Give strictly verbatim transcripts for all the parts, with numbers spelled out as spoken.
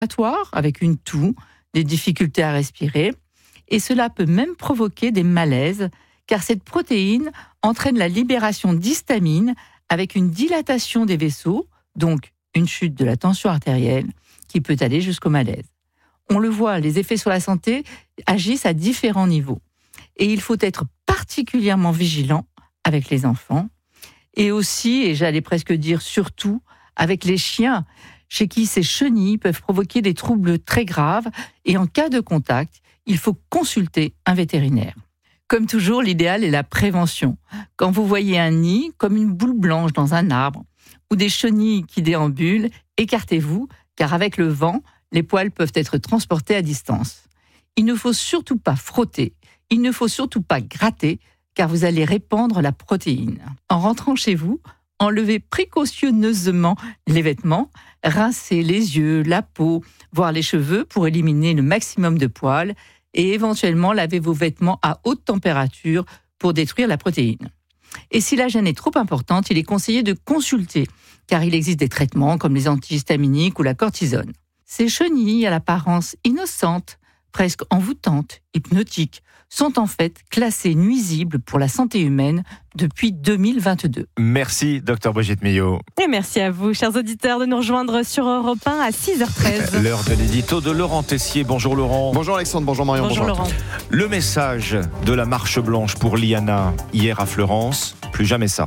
respiratoire, avec une toux, des difficultés à respirer, et cela peut même provoquer des malaises, car cette protéine entraîne la libération d'histamine avec une dilatation des vaisseaux, donc une chute de la tension artérielle, qui peut aller jusqu'au malaise. On le voit, les effets sur la santé agissent à différents niveaux. Et il faut être particulièrement vigilant avec les enfants, et aussi, et j'allais presque dire surtout, avec les chiens, chez qui ces chenilles peuvent provoquer des troubles très graves, et en cas de contact, il faut consulter un vétérinaire. Comme toujours, l'idéal est la prévention. Quand vous voyez un nid, comme une boule blanche dans un arbre, ou des chenilles qui déambulent, écartez-vous, car avec le vent, les poils peuvent être transportés à distance. Il ne faut surtout pas frotter, il ne faut surtout pas gratter, car vous allez répandre la protéine. En rentrant chez vous, enlevez précautionneusement les vêtements, rincez les yeux, la peau, voire les cheveux pour éliminer le maximum de poils et éventuellement lavez vos vêtements à haute température pour détruire la protéine. Et si la gêne est trop importante, il est conseillé de consulter, car il existe des traitements comme les antihistaminiques ou la cortisone. Ces chenilles à l'apparence innocente, presque envoûtantes, hypnotiques, sont en fait classées nuisibles pour la santé humaine depuis deux mille vingt-deux. Merci, docteur Brigitte Millot. Et merci à vous, chers auditeurs, de nous rejoindre sur Europe un à six heures treize. L'heure de l'édito de Laurent Tessier. Bonjour Laurent. Bonjour Alexandre, bonjour Marion. Bonjour, bonjour Laurent. Le message de la marche blanche pour Liana hier à Fleurance, plus jamais ça.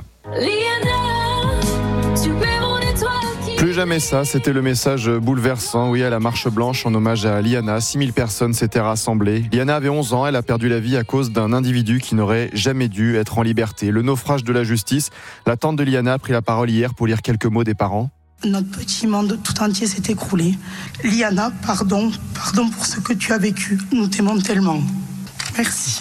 Liana, tu es mon étoile qui... Plus jamais ça, c'était le message bouleversant, oui, à la marche blanche en hommage à Liana. six mille personnes s'étaient rassemblées. Liana avait onze ans, elle a perdu la vie à cause d'un individu qui n'aurait jamais dû être en liberté. Le naufrage de la justice. La tante de Liana a pris la parole hier pour lire quelques mots des parents. Notre petit monde tout entier s'est écroulé. Liana, pardon, pardon pour ce que tu as vécu. Nous t'aimons tellement. Merci.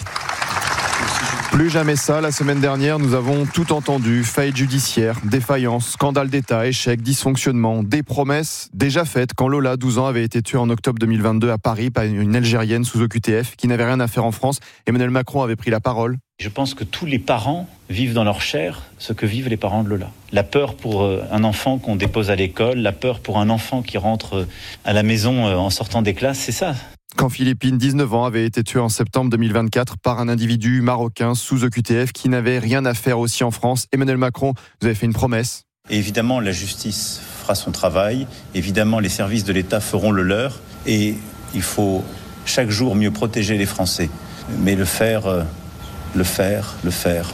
Plus jamais ça, la semaine dernière, nous avons tout entendu. Faillite judiciaire, défaillance, scandale d'État, échec, dysfonctionnement, des promesses déjà faites quand Lola, douze ans, avait été tuée en octobre deux mille vingt-deux à Paris par une Algérienne sous O Q T F qui n'avait rien à faire en France. Emmanuel Macron avait pris la parole. Je pense que tous les parents vivent dans leur chair ce que vivent les parents de Lola. La peur pour un enfant qu'on dépose à l'école, la peur pour un enfant qui rentre à la maison en sortant des classes, c'est ça. Quand Philippine, dix-neuf ans, avait été tuée en septembre deux mille vingt-quatre par un individu marocain sous O Q T F qui n'avait rien à faire aussi en France. Emmanuel Macron, vous avez fait une promesse. Et évidemment, la justice fera son travail. Évidemment, les services de l'État feront le leur. Et il faut chaque jour mieux protéger les Français. Mais le faire, le faire, le faire.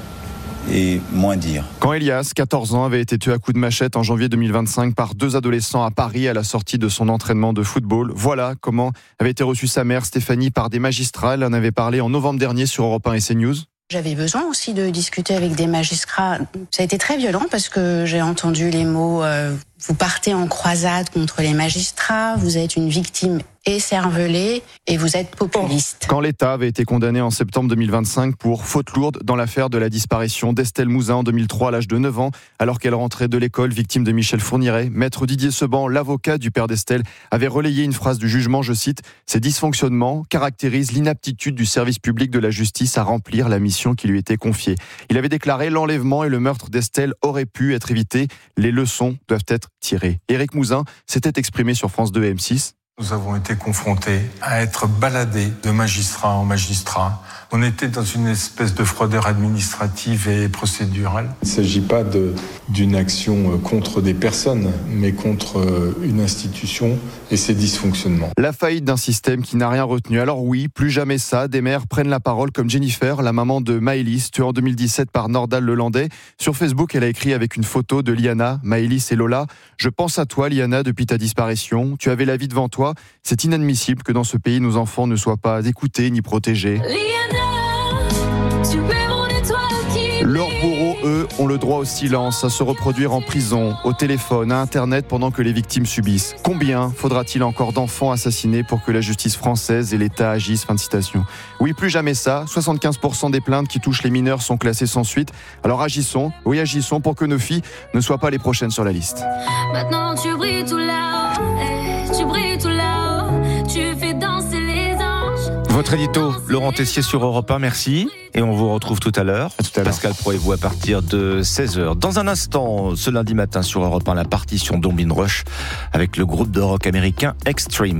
Et moins dire. Quand Elias, quatorze ans, avait été tué à coups de machette en janvier deux mille vingt-cinq par deux adolescents à Paris à la sortie de son entraînement de football, voilà comment avait été reçue sa mère Stéphanie par des magistrats. Elle en avait parlé en novembre dernier sur Europe un et CNews. J'avais besoin aussi de discuter avec des magistrats. Ça a été très violent parce que j'ai entendu les mots euh, « vous partez en croisade contre les magistrats, vous êtes une victime écervelée et vous êtes populiste ». Quand l'État avait été condamné en septembre deux mille vingt-cinq pour faute lourde dans l'affaire de la disparition d'Estelle Mouzin en deux mille trois à l'âge de neuf ans, alors qu'elle rentrait de l'école victime de Michel Fourniret, maître Didier Seban, l'avocat du père d'Estelle, avait relayé une phrase du jugement, je cite « Ces dysfonctionnements caractérisent l'inaptitude du service public de la justice à remplir la mission qui lui était confiée ». Il avait déclaré « L'enlèvement et le meurtre d'Estelle auraient pu être évités, les leçons doivent être tirées ». Éric Mouzin s'était exprimé sur France deux et M six. Nous avons été confrontés à être baladés de magistrat en magistrat. On était dans une espèce de froideur administrative et procédurale. Il ne s'agit pas de, d'une action contre des personnes, mais contre une institution et ses dysfonctionnements. La faillite d'un système qui n'a rien retenu. Alors oui, plus jamais ça, des mères prennent la parole comme Jennifer, la maman de Maëlys, tuée en deux mille dix-sept par Nordal Lelandais. Sur Facebook, elle a écrit avec une photo de Liana, Maëlys et Lola. « Je pense à toi, Liana, depuis ta disparition. Tu avais la vie devant toi. C'est inadmissible que dans ce pays, nos enfants ne soient pas écoutés ni protégés. » Leurs bourreaux, eux, ont le droit au silence, à se reproduire en prison, au téléphone, à Internet pendant que les victimes subissent. Combien faudra-t-il encore d'enfants assassinés pour que la justice française et l'État agissent ? Fin de citation. Oui, plus jamais ça. soixante-quinze pour cent des plaintes qui touchent les mineurs sont classées sans suite. Alors agissons, oui agissons pour que nos filles ne soient pas les prochaines sur la liste. Maintenant tu brilles tout là-haut, tu brilles tout là-haut, tu fais danser les anges. Votre édito, Laurent Tessier sur Europe un, merci. Et on vous retrouve tout à l'heure. À tout à l'heure. Pascal Pro et vous à partir de seize heures. Dans un instant, ce lundi matin sur Europe un, la partition d'Omblin Rush avec le groupe de rock américain Extreme.